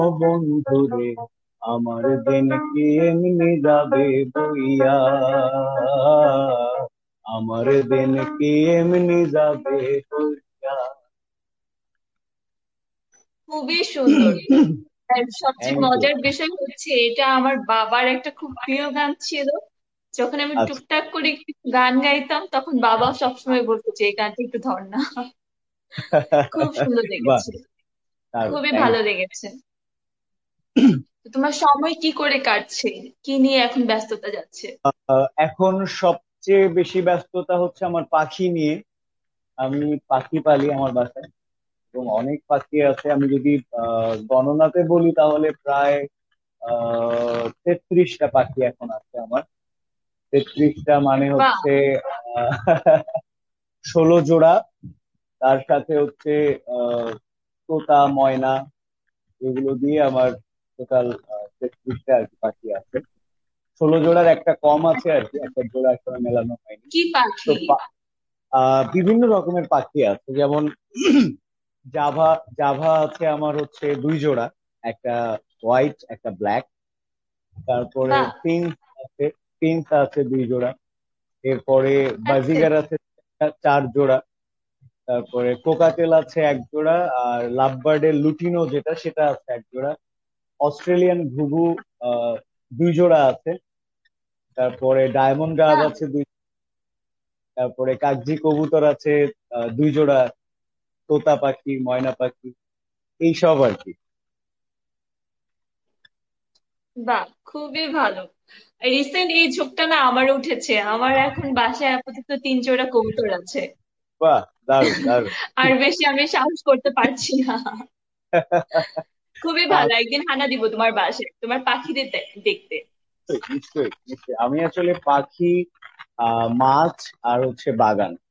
বন্ধুরে, আমার দিন কি এমনি যাবে বইয়া, আমার দিন কি এমনি যাবে বইয়া। খুবই সুন্দর। আর সবচেয়ে থ্যাংক ইউ। মজার বিষয় হচ্ছে এটা আমার বাবার একটা খুব প্রিয় গান ছিল। যখন আমি আচ্ছা। টুকটাক করে একটু গান গাইতাম তখন বাবা সবসময় বলতো যে এই গানটা একটু ধর না। খুব সুন্দর বাহ, লেগেছে। দারুণ, খুবই থ্যাংক ভালো ইউ। লেগেছে। তো তোমার সময় কি করে কাটছে? কি নিয়ে এখন ব্যস্ততা যাচ্ছে? এখন সবচেয়ে বেশি ব্যস্ততা হচ্ছে আমার পাখি নিয়ে। আমি পাখি পালি আমার বাসায়, এবং অনেক পাখি আছে। আমি যদি গণনাতে বলি তাহলে প্রায় 33টা পাখি এখন আছে আমার। 33টা মানে বাহ। হচ্ছে আহ, 16 জোড়া। তার সাথে হচ্ছে আহ তোতা, ময়না, এগুলো দিয়ে আমার টোটাল 33টা আর কি পাখি আছে। 16 জোড়ার একটা কম আছে আর কি, একটা জোড়া এখনো মেলানো হয়নি। কি তো পাখি? বিভিন্ন রকমের পাখি আছে, যেমন জাভা। জাভা আছে আমার হচ্ছে 2 জোড়া, একটা হোয়াইট একটা ব্ল্যাক। তারপরে বাহ। পিঙ্ক আছে, পিঙ্ক আছে 2 জোড়া। এরপরে আচ্ছা। বাজিগার আছে 4 জোড়া। তারপরে কোকাটেল আছে 1 জোড়া। আর লাভবার্ডের লুটিনো যেটা, সেটা আছে 1 জোড়া। অস্ট্রেলিয়ান ঘুঘু আহ 2 জোড়া আছে। তারপরে ডায়মন্ড ডাব বাহ। আছে 2। তারপরে কাগজি কবুতর আছে 2 জোড়া। তোতা পাখি, ময়না পাখি, এই সব আর কি। বাহ, খুবই ভালো। রিসেন্ট এই ঝোঁকটা না আমার উঠেছে। আমার এখন বাসায় আপাতত 3 জোড়া কবুতর আছে। বাহ, দারুণ দারুণ। আর বেশি আমি সাহস করতে পারছি না। খুবই ভালো, একদিন হানা দিব তোমার বাসায় তোমার পাখিদের দেখতে। নিশ্চয়ই নিশ্চয়ই নিশ্চয়ই। আমি আসলে পাখি, মাছ আর হচ্ছে বাগান,